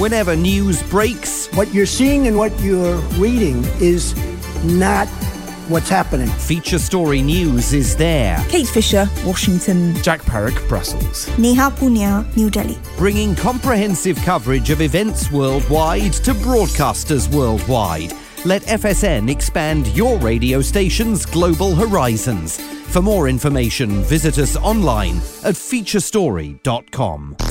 whenever news breaks. What you're seeing and what you're reading is not what's happening. Feature Story News is there. Kate Fisher, Washington. Jack Parrick, Brussels. Neha Punya, New Delhi. Bringing comprehensive coverage of events worldwide to broadcasters worldwide. Let FSN expand your radio station's global horizons. For more information, visit us online at featurestory.com.